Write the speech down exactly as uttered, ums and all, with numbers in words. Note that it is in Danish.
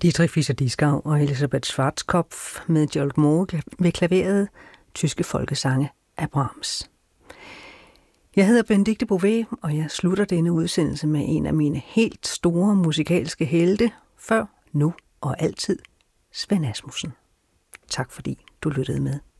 Dietrich Fischer-Dieskau og Elisabeth Schwarzkopf med Jolk Moe ved klaveret, tyske folkesange af Brahms. Jeg hedder Benedikte Bové, og jeg slutter denne udsendelse med en af mine helt store musikalske helte, før, nu og altid, Svend Asmussen. Tak fordi du lyttede med.